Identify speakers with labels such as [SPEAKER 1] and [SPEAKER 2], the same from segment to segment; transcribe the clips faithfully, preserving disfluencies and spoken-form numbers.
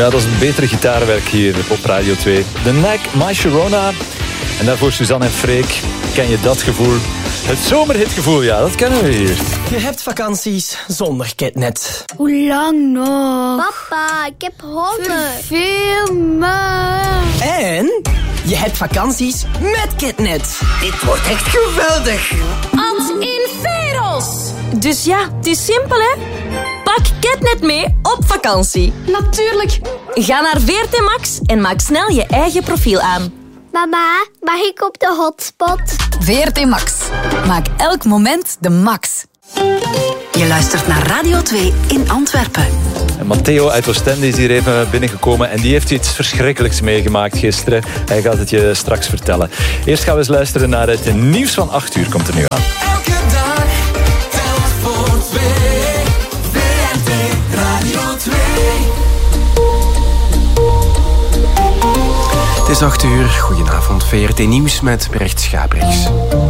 [SPEAKER 1] Ja, dat is een betere gitaarwerk hier op Radio twee. The Knack, My Sharona. En daarvoor Suzanne en Freek. Ken je dat gevoel? Het zomerhitgevoel, ja, dat kennen we hier.
[SPEAKER 2] Je hebt vakanties zonder Ketnet.
[SPEAKER 3] Hoe lang nog?
[SPEAKER 4] Papa, ik heb honger.
[SPEAKER 3] Veel maar.
[SPEAKER 2] En je hebt vakanties met Ketnet. Dit wordt echt geweldig.
[SPEAKER 5] Als in Veros. Dus ja, het is simpel, hè? Pak Ketnet mee op vakantie.
[SPEAKER 3] Natuurlijk.
[SPEAKER 5] Ga naar V R T Max en maak snel je eigen profiel aan.
[SPEAKER 4] Mama, mag ik op de hotspot?
[SPEAKER 6] V R T Max. Maak elk moment de max. Je luistert naar Radio twee in Antwerpen.
[SPEAKER 1] En Matteo uit Oostende is hier even binnengekomen en die heeft iets verschrikkelijks meegemaakt gisteren. Hij gaat het je straks vertellen. Eerst gaan we eens luisteren naar het nieuws van acht uur. Komt er nu aan.
[SPEAKER 7] Elke dag telt voor twee. V R T Radio twee.
[SPEAKER 2] Het is acht uur. Goedenavond. V R T Nieuws met Brecht Schaprechts.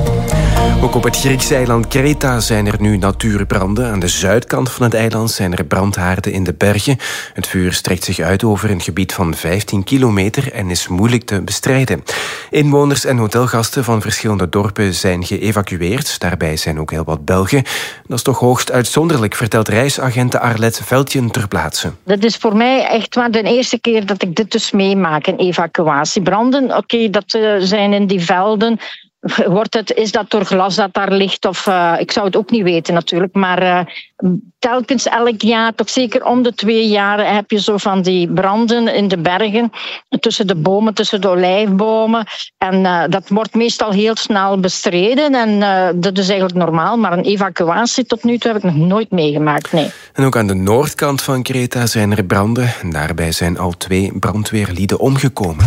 [SPEAKER 2] Ook op het Griekse eiland Kreta zijn er nu natuurbranden. Aan de zuidkant van het eiland zijn er brandhaarden in de bergen. Het vuur strekt zich uit over een gebied van vijftien kilometer en is moeilijk te bestrijden. Inwoners en hotelgasten van verschillende dorpen zijn geëvacueerd. Daarbij zijn ook heel wat Belgen. Dat is toch hoogst uitzonderlijk, vertelt reisagent Arlette Veldjen ter plaatse.
[SPEAKER 8] Dat is voor mij echt maar de eerste keer dat ik dit dus meemaak, een evacuatiebranden. Oké, okay, dat uh, zijn in die velden. Wordt het, is dat door glas dat daar ligt? Of, uh, ik zou het ook niet weten natuurlijk. Maar uh, telkens elk jaar, toch zeker om de twee jaar, heb je zo van die branden in de bergen. Tussen de bomen, tussen de olijfbomen. En uh, dat wordt meestal heel snel bestreden. En uh, dat is eigenlijk normaal. Maar een evacuatie tot nu toe heb ik nog nooit meegemaakt, nee.
[SPEAKER 2] En ook aan de noordkant van Kreta zijn er branden. En daarbij zijn al twee brandweerlieden omgekomen.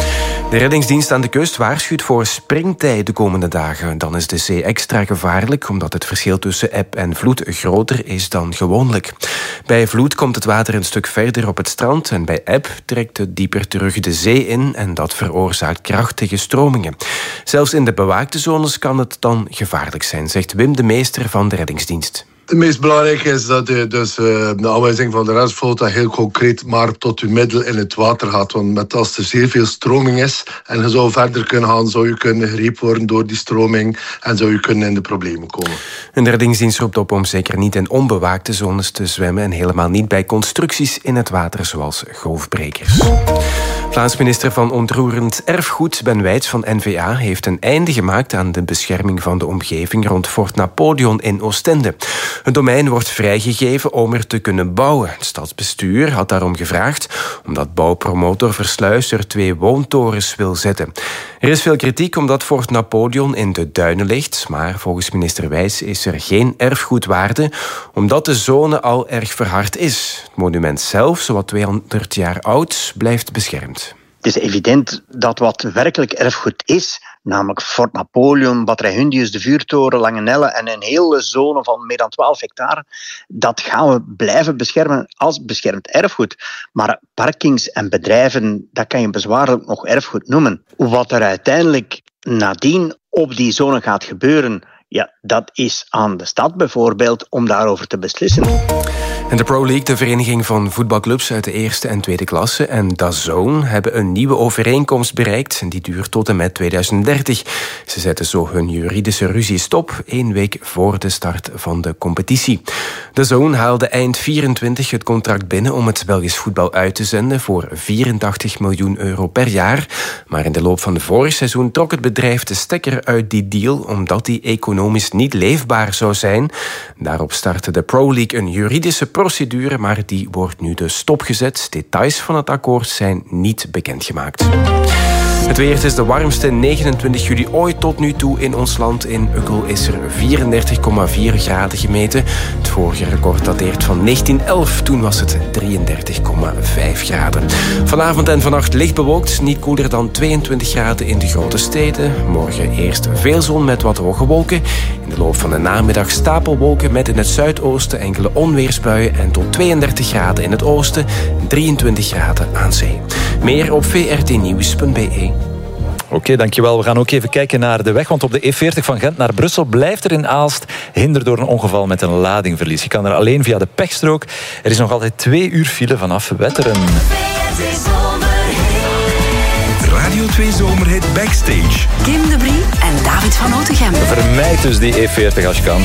[SPEAKER 2] De reddingsdienst aan de kust waarschuwt voor springtij de komende dagen. Dan is de zee extra gevaarlijk, omdat het verschil tussen eb en vloed groter is dan gewoonlijk. Bij vloed komt het water een stuk verder op het strand en bij eb trekt het dieper terug de zee in en dat veroorzaakt krachtige stromingen. Zelfs in de bewaakte zones kan het dan gevaarlijk zijn, zegt Wim de Meester van de reddingsdienst.
[SPEAKER 9] Het meest belangrijke is dat je dus, uh, de aanwijzing van de reddingsvloot heel concreet maar tot je middel in het water gaat. Want met als er zeer veel stroming is en je zou verder kunnen gaan, zou je kunnen gegrepen worden door die stroming en zou je kunnen in de problemen komen.
[SPEAKER 2] En de reddingsdienst roept op om zeker niet in onbewaakte zones te zwemmen en helemaal niet bij constructies in het water zoals golfbrekers. Vlaams minister van Onroerend Erfgoed Ben Wijts van N V A heeft een einde gemaakt aan de bescherming van de omgeving rond Fort Napoleon in Oostende. Het domein wordt vrijgegeven om er te kunnen bouwen. Het stadsbestuur had daarom gevraagd omdat bouwpromotor Versluis er twee woontorens wil zetten. Er is veel kritiek omdat Fort Napoleon in de duinen ligt, maar volgens minister Wijts is er geen erfgoedwaarde omdat de zone al erg verhard is. Het monument zelf, zowat tweehonderd jaar oud, blijft beschermd.
[SPEAKER 10] Het is evident dat wat werkelijk erfgoed is, namelijk Fort Napoleon, Batterij Hundius, de vuurtoren, Langenelle en een hele zone van meer dan twaalf hectare, dat gaan we blijven beschermen als beschermd erfgoed. Maar parkings en bedrijven, dat kan je bezwaarlijk nog erfgoed noemen. Wat er uiteindelijk nadien op die zone gaat gebeuren, ja, dat is aan de stad bijvoorbeeld om daarover te beslissen.
[SPEAKER 2] En de Pro League, de vereniging van voetbalclubs uit de eerste en tweede klasse, en D A Z N hebben een nieuwe overeenkomst bereikt. En die duurt tot en met tweeduizend dertig. Ze zetten zo hun juridische ruzie stop, één week voor de start van de competitie. D A Z N haalde eind vierentwintig het contract binnen om het Belgisch voetbal uit te zenden voor vierentachtig miljoen euro per jaar. Maar in de loop van het vorig seizoen trok het bedrijf de stekker uit die deal, omdat die economisch niet leefbaar zou zijn. Daarop startte de Pro League een juridische procedure, maar die wordt nu dus stopgezet. Details van het akkoord zijn niet bekendgemaakt. Het weer, het is de warmste negenentwintig juli ooit tot nu toe in ons land. In Uckel is er vierendertig komma vier graden gemeten. Het vorige record dateert van negentien elf. Toen was het drieëndertig komma vijf graden. Vanavond en vannacht licht bewolkt. Niet koeler dan tweeëntwintig graden in de grote steden. Morgen eerst veel zon met wat hoge wolken. In de loop van de namiddag stapelwolken met in het zuidoosten enkele onweersbuien. En tot tweeëndertig graden in het oosten. drieëntwintig graden aan zee. Meer op v r t nieuws punt b e.
[SPEAKER 1] Oké, okay, dankjewel. We gaan ook even kijken naar de weg, want op de E veertig van Gent naar Brussel blijft er in Aalst hinder door een ongeval met een ladingverlies. Je kan er alleen via de pechstrook. Er is nog altijd twee uur file vanaf Wetteren.
[SPEAKER 11] Radio twee Zomerhit Backstage.
[SPEAKER 6] Kim de Brie en David van Otegem.
[SPEAKER 1] Vermijd dus die E veertig als je kan.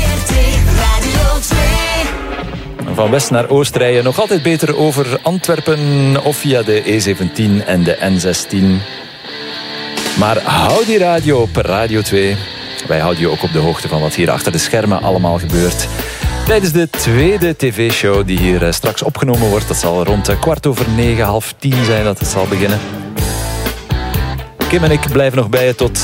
[SPEAKER 1] Van west naar oost rijden nog altijd beter over Antwerpen of via de E zeventien en de N zestien. Maar hou die radio op Radio twee. Wij houden je ook op de hoogte van wat hier achter de schermen allemaal gebeurt. Tijdens de tweede tv-show die hier straks opgenomen wordt. Dat zal rond kwart over negen, half tien zijn dat het zal beginnen. Kim en ik blijven nog bij je tot